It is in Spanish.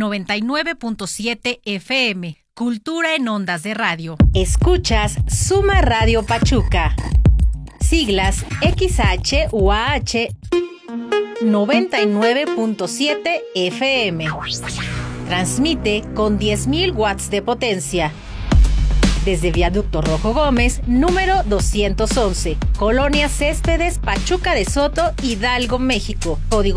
99.7 FM. Cultura en ondas de radio. Escuchas Suma Radio Pachuca. Siglas XHUAH 99.7 FM. Transmite con 10.000 watts de potencia. Desde Viaducto Rojo Gómez, número 211, Colonia Céspedes, Pachuca de Soto, Hidalgo, México. Código